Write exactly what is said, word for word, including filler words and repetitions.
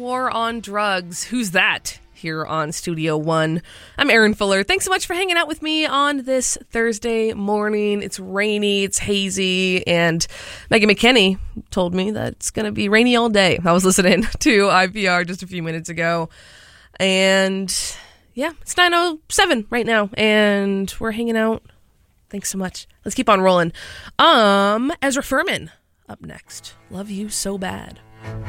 war on drugs. Who's that? Here on Studio One. I'm Erin Fuller. Thanks so much for hanging out with me on this Thursday morning. It's rainy, it's hazy, and Megan McKinney told me that it's going to be rainy all day. I was listening to I P R just a few minutes ago, and yeah, it's nine oh seven right now, and we're hanging out. Thanks so much. Let's keep on rolling. Um, Ezra Furman up next. Love You So Bad.